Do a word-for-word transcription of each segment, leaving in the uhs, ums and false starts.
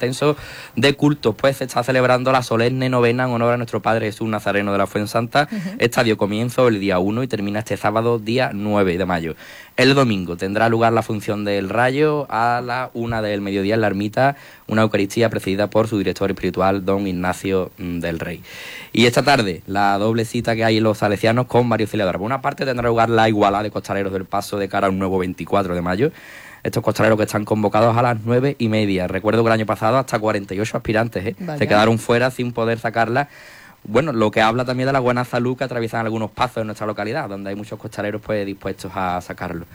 extenso de cultos. Pues se está celebrando la solemne novena en honor a nuestro Padre Jesús Nazareno de la Fuensanta. Uh-huh. Esta dio comienzo el día uno y termina este sábado, día nueve de mayo. El domingo tendrá lugar la función del Rayo a la una del mediodía en la ermita, una Eucaristía presidida por su director espiritual, don Ignacio del Rey. Y esta tarde, la doble cita que hay en los salesianos con María Auxiliadora. Por una parte tendrá lugar la igualada de costaleros del Paso de cara a un nuevo veinticuatro de mayo. Estos costaleros que están convocados a las nueve y media. Recuerdo que el año pasado hasta cuarenta y ocho aspirantes ¿eh? se quedaron fuera sin poder sacarla. Bueno, lo que habla también de la buena salud que atraviesan algunos pasos en nuestra localidad, donde hay muchos costaleros pues dispuestos a sacarlo.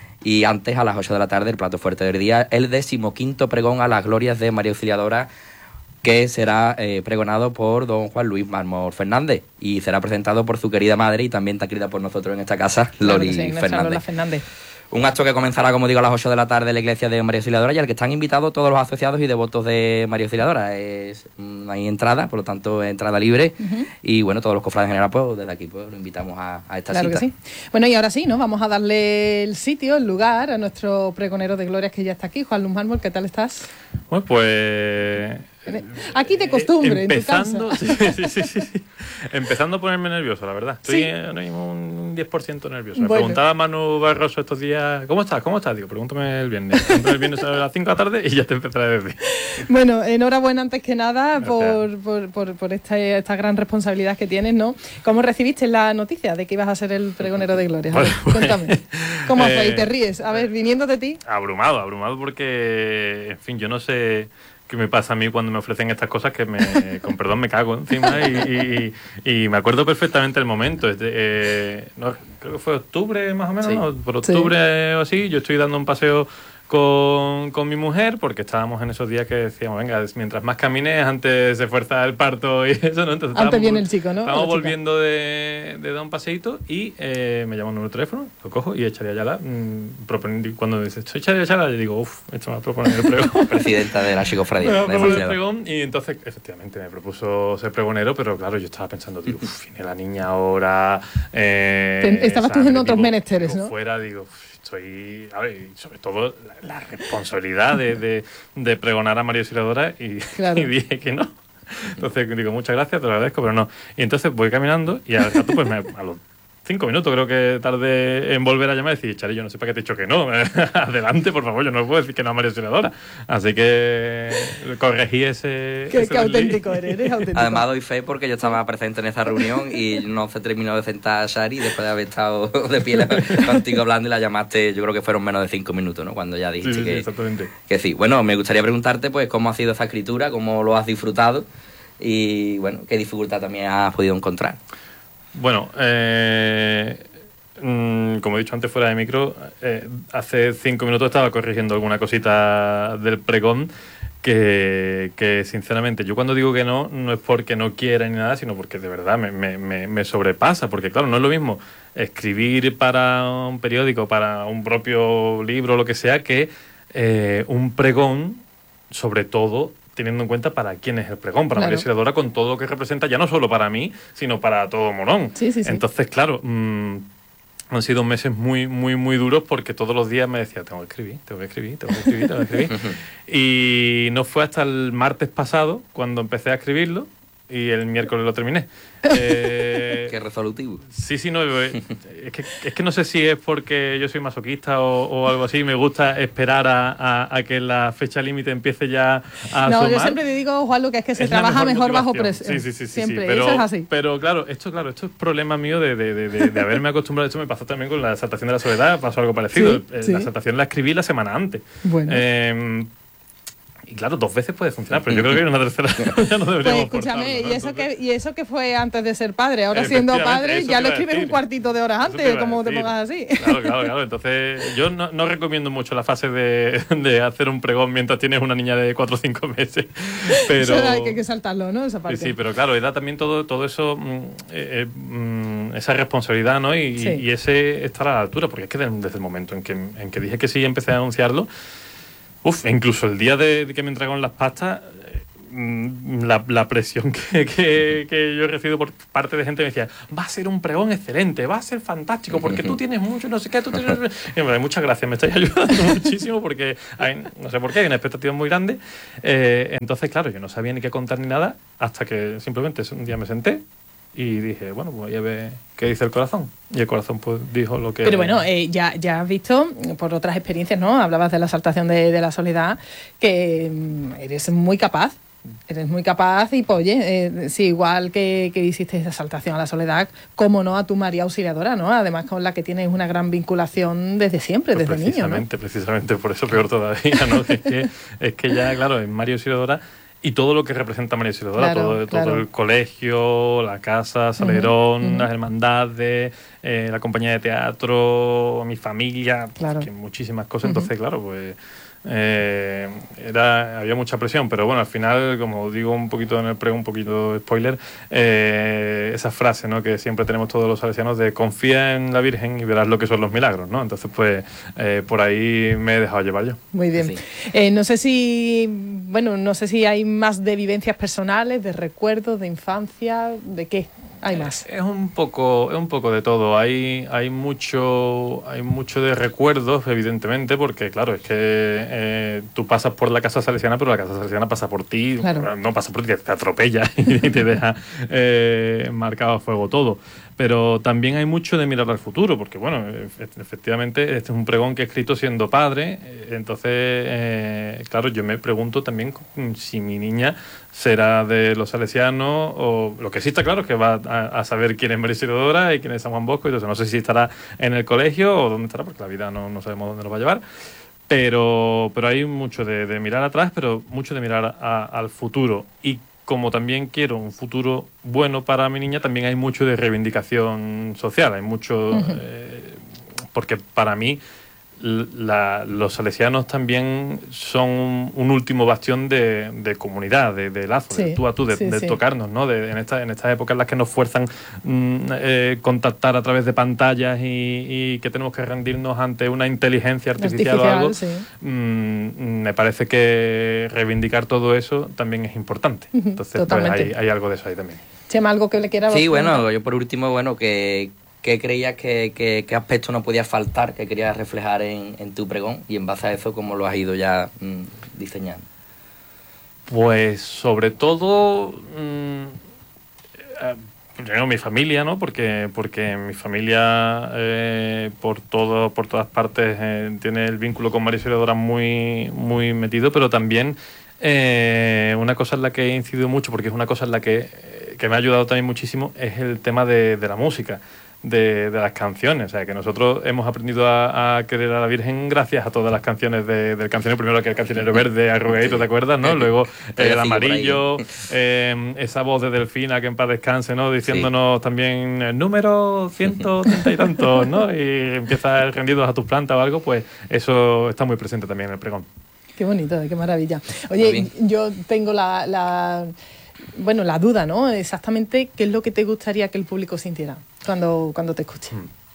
Y antes, a las ocho de la tarde, el plato fuerte del día, el decimoquinto pregón a las glorias de María Auxiliadora, que será eh, pregonado por don Juan Luis Mármol Fernández y será presentado por su querida madre y también tan querida por nosotros en esta casa, Loli claro sí, Fernández. Lola Fernández. Un acto que comenzará, como digo, a las ocho de la tarde en la iglesia de María Auxiliadora y al que están invitados todos los asociados y devotos de María Auxiliadora. Es, mm, hay entrada, por lo tanto, entrada libre. Uh-huh. Y bueno, todos los cofrades en general, pues desde aquí pues, lo invitamos a, a esta claro cita. Que sí. Bueno, y ahora sí, ¿no? Vamos a darle el sitio, el lugar a nuestro pregonero de glorias que ya está aquí, Juan Luis Mármol. ¿Qué tal estás? Bueno, pues... Aquí de costumbre, empezando, en tu casa. Sí, sí, sí, sí. Empezando a ponerme nervioso, la verdad. Estoy ¿Sí? ahora mismo un diez por ciento nervioso. Me bueno. preguntaba Manu Barroso estos días, ¿cómo estás? ¿Cómo estás? Digo, pregúntame el viernes. Pregúntame el viernes a las cinco de la tarde y ya te empezaré a decir. Bueno, enhorabuena antes que nada por, por, por, por esta, esta gran responsabilidad que tienes, ¿no? ¿Cómo recibiste la noticia de que ibas a ser el pregonero de glorias? A ver, pues, cuéntame. ¿Cómo fue? Eh, Y te ríes. A ver, viniendo de ti. Abrumado, abrumado porque, en fin, yo no sé... ¿Qué me pasa a mí cuando me ofrecen estas cosas? Que me, con perdón, me cago encima y, y, y me acuerdo perfectamente el momento. Eh, no, creo que fue octubre más o menos, sí. ¿no? Por octubre sí. o así, yo estoy dando un paseo con, con mi mujer porque estábamos en esos días que decíamos, venga, mientras más camines, antes se fuerza el parto y eso, ¿no? Entonces, antes viene el chico, ¿no? Estamos volviendo de, de dar un paseíto y eh, me llama un nuevo teléfono, lo cojo y Echaria Ayala, mmm, proponiendo, cuando dice, soy Echaria Ayala, yo digo, uff, esto me va a proponer el pregón. Presidenta de la Chicofradía. Me va a proponer el pregón y entonces, efectivamente, me propuso ser pregonero, pero claro, yo estaba pensando, tío, uff, viene la niña ahora. Eh, Estabas tú haciendo otros menesteres, ¿no? Fuera, digo, estoy, a ver, y sobre todo la, la responsabilidad de, de, de pregonar a María Auxiliadora y, claro. y dije que no. Entonces digo, muchas gracias, te lo agradezco, pero no. Y entonces voy caminando y al rato, pues me, a los cinco minutos creo que tardé en volver a llamar y decir, Chari, yo no sé para qué te he dicho que no. Adelante, por favor, yo no puedo decir que no a María Auxiliadora. Así que corregí ese... Qué, ese qué auténtico eres, eres auténtico. Además doy fe porque yo estaba presente en esa reunión y no se terminó de sentar Shari después de haber estado de pie contigo hablando y la llamaste, yo creo que fueron menos de cinco minutos, ¿no? Cuando ya dijiste sí, sí, que, sí, exactamente. que sí. Bueno, me gustaría preguntarte pues cómo ha sido esa escritura, cómo lo has disfrutado y bueno, qué dificultad también has podido encontrar. Bueno, eh... como he dicho antes fuera de micro, eh, hace cinco minutos estaba corrigiendo alguna cosita del pregón que, que sinceramente yo cuando digo que no, no es porque no quiera ni nada, sino porque de verdad me, me, me, me sobrepasa, porque claro, no es lo mismo escribir para un periódico, para un propio libro, lo que sea, que eh, un pregón, sobre todo teniendo en cuenta para quién es el pregón, para claro. María Auxiliadora, con todo lo que representa, ya no solo para mí, sino para todo Morón. Sí, sí, sí. Entonces, claro... Mmm, han sido meses muy, muy, muy duros porque todos los días me decía, tengo que escribir, tengo que escribir, tengo que escribir, tengo que escribir. Y no fue hasta el martes pasado cuando empecé a escribirlo y el miércoles lo terminé. Eh, Qué resolutivo. Sí, sí, no, es que, es que no sé si es porque yo soy masoquista o, o algo así, me gusta esperar a, a, a que la fecha límite empiece ya a No, asomar. Yo siempre te digo, Juanlu, que es que se es trabaja mejor, mejor bajo Sí, presión. sí, sí, sí, siempre, sí, pero, eso es así. Pero claro, esto, claro, esto es problema mío de, de, de, de, de haberme acostumbrado. Esto me pasó también con la exaltación de la soledad, pasó algo parecido. Sí, la sí. exaltación la escribí la semana antes. Bueno. Eh, Y claro, dos veces puede funcionar, pero yo creo que una tercera ya no deberíamos Pues escúchame, forzarlo, ¿no? y eso Entonces, que y eso que fue antes de ser padre, ahora siendo padre ya lo escribes un cuartito de horas antes, como te pongas así. Claro, claro, claro. Entonces yo no, no recomiendo mucho la fase de, de hacer un pregón mientras tienes una niña de cuatro o cinco meses. Pero eso hay que, que saltarlo, ¿no? Esa parte. Sí, sí, pero claro, era también todo, todo eso, eh, eh, esa responsabilidad, ¿no? Y, sí. y ese estar a la altura, porque es que desde el momento en que, en que dije que sí y empecé a anunciarlo, uf, incluso el día de, de que me entregaron las pastas, la, la presión que, que, que yo he recibido por parte de gente que me decía, va a ser un pregón excelente, va a ser fantástico, porque tú tienes mucho, no sé qué, tú tienes... Y me, muchas gracias, me estáis ayudando muchísimo, porque hay, no sé por qué, hay una expectativa muy grande. Eh, entonces, claro, yo no sabía ni qué contar ni nada, hasta que simplemente un día me senté y dije, bueno, pues voy a ver qué dice el corazón. Y el corazón pues dijo lo que... Pero bueno, eh, ya, ya has visto, por otras experiencias, ¿no? Hablabas de la exaltación de, de la soledad, que mm, eres muy capaz. Eres muy capaz y, pues, oye, eh, sí, igual que, que hiciste esa exaltación a la soledad, cómo no a tu María Auxiliadora, ¿no? Además con la que tienes una gran vinculación desde siempre, pues desde niño, ¿no? Precisamente, precisamente, por eso peor todavía, ¿no? es, que, es que ya, claro, en María Auxiliadora y todo lo que representa María Auxiliadora, claro, todo, claro. todo el colegio, la casa, Salerón, uh-huh, uh-huh. las hermandades, eh, la compañía de teatro, mi familia, claro. que muchísimas cosas. Uh-huh. Entonces, claro, pues eh, era, había mucha presión, pero bueno, al final, como digo un poquito en el pre, un poquito de spoiler, eh, esa frase, ¿no?, que siempre tenemos todos los salesianos de confía en la Virgen y verás lo que son los milagros, ¿no? Entonces, pues eh, por ahí me he dejado llevar yo. Muy bien. Sí. Eh, no sé si, bueno, no sé si hay más de vivencias personales, de recuerdos, de infancia, ¿de qué? Hay más. Es un poco, es un poco de todo. Hay, hay mucho, hay mucho de recuerdos, evidentemente, porque claro, es que eh, tú pasas por la casa salesiana, pero la casa salesiana pasa por ti, claro. no pasa por ti, te atropella y te deja eh, marcado a fuego todo. Pero también hay mucho de mirar al futuro, porque bueno, efectivamente este es un pregón que he escrito siendo padre, entonces, eh, claro, yo me pregunto también si mi niña será de los salesianos, o lo que sí está claro es que va a, a saber quién es María Auxiliadora y quién es San Juan Bosco, y entonces no sé si estará en el colegio o dónde estará, porque la vida no, no sabemos dónde nos va a llevar. Pero, pero hay mucho de, de mirar atrás, pero mucho de mirar a, al futuro. Y como también quiero un futuro bueno para mi niña, también hay mucho de reivindicación social, hay mucho... Uh-huh. eh, porque para mí la, los salesianos también son un último bastión de, de comunidad, de, de lazo, sí, de tú a tú, de, sí, de sí. tocarnos, ¿no? De, en, esta, en estas épocas en las que nos fuerzan mm, eh, contactar a través de pantallas y, y que tenemos que rendirnos ante una inteligencia artificial, artificial o algo, sí. mm, me parece que reivindicar todo eso también es importante. Uh-huh, Entonces, pues, hay, hay algo de eso ahí también. Chema, ¿algo que le quiera? Sí, bueno, yo por último, bueno, que... ¿Qué creías que, que, que aspecto no podía faltar, que querías reflejar en, en tu pregón? Y en base a eso, ¿cómo lo has ido ya mmm, diseñando? Pues sobre todo, mmm, eh, primero mi familia, ¿no? Porque, porque mi familia eh, por todo, por todas partes eh, tiene el vínculo con María Auxiliadora muy, muy metido, pero también eh, una cosa en la que he incidido mucho, porque es una cosa en la que, que me ha ayudado también muchísimo, es el tema de, de la música. De, de las canciones, o sea, que nosotros hemos aprendido a, a querer a la Virgen gracias a todas las canciones de, del cancionero, primero que el cancionero verde, arrugadito, ¿te acuerdas? ¿No? Luego eh, el amarillo, eh, esa voz de Delfina, que en paz descanse, ¿no? Diciéndonos sí. también el número ciento treinta y tantos, ¿no? Y empieza el rendidos a tus plantas o algo, pues eso está muy presente también en el pregón. Qué bonito, qué maravilla. Oye, yo tengo la, la bueno, la duda, ¿no? Exactamente qué es lo que te gustaría que el público sintiera cuando, cuando te escuche.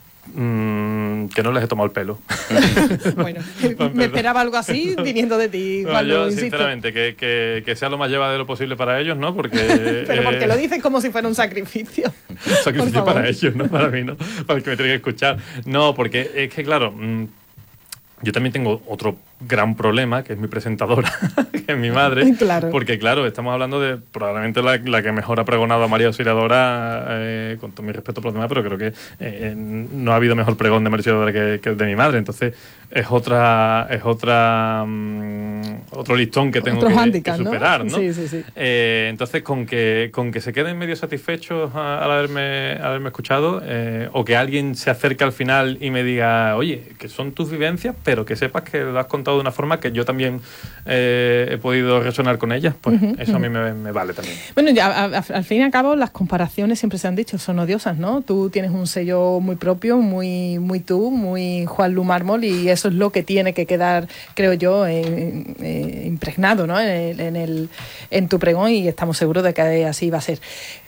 Mm, que no les he tomado el pelo. Bueno, me esperaba algo así viniendo de ti. No, yo, insisto. sinceramente, que, que, que sea lo más llevadero posible para ellos, ¿no? Porque, pero porque eh, lo dices como si fuera un sacrificio. Un sacrificio para ellos, no para mí, ¿no? Para el que me tiene que escuchar. No, porque es que, claro, mmm, yo también tengo otro gran problema, que es mi presentadora, que es mi madre. Claro. Porque, claro, estamos hablando de probablemente la, la que mejor ha pregonado a María Auxiliadora, eh, con todo mi respeto por los demás, pero creo que eh, no ha habido mejor pregón de María Auxiliadora que, que el de mi madre. Entonces, es otra es otra um, otro listón que tengo que, handicap, que superar, ¿no? ¿no? Sí, sí, sí. Eh, entonces, con que con que se queden medio satisfechos al haberme, al haberme escuchado, eh, o que alguien se acerque al final y me diga, oye, que son tus vivencias, pero que sepas que lo has contado de una forma que yo también eh, he podido resonar con ellas, pues uh-huh, eso uh-huh. a mí me, me vale también. Bueno, ya a, a, al fin y al cabo las comparaciones siempre se han dicho, son odiosas, ¿no? Tú tienes un sello muy propio, muy muy tú, muy Juan Lu Mármol, y eso es lo que tiene que quedar, creo yo, en, en, impregnado, ¿no? En, el, en, el, en tu pregón, y estamos seguros de que así va a ser.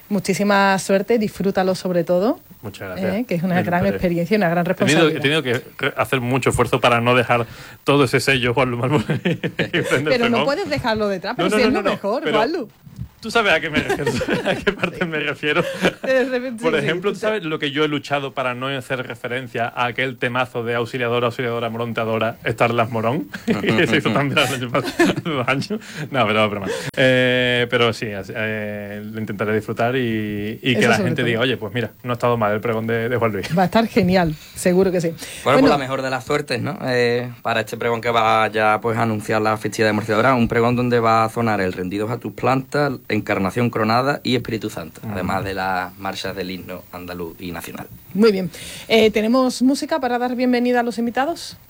muchísima suerte, disfrútalo sobre todo. Muchas gracias. ¿eh? Que es una Bien, gran pero experiencia y una gran He tenido, responsabilidad. he tenido que hacer mucho esfuerzo para no dejar todo ese sello Juan Lu Malbón. Pero no puedes dejarlo detrás, pero No, no, si no, es no, lo no, mejor, pero- Juanlu. Tú sabes a qué me refiero, a qué parte me refiero. De repente, Por sí, ejemplo, sí. ¿tú sabes lo que yo he luchado para no hacer referencia a aquel temazo de auxiliadora, auxiliadora, moronteadora, Starlas Morón? Que se hizo también hace dos años. No, pero broma. Eh, pero sí, eh, lo intentaré disfrutar y, y que Eso la sobre gente todo. diga, oye, pues mira, no ha estado mal el pregón de, de Juan Luis. Va a estar genial, seguro que sí. Bueno, pues la mejor de las suertes, ¿no? Eh, para este pregón que va ya pues, a anunciar la festividad de Murciadora, un pregón donde va a sonar el Rendidos a tus plantas, Encarnación Coronada y Espíritu Santo, Mm. además de las marchas del himno andaluz y nacional. Muy bien. Eh, ¿Tenemos música para dar bienvenida a los invitados?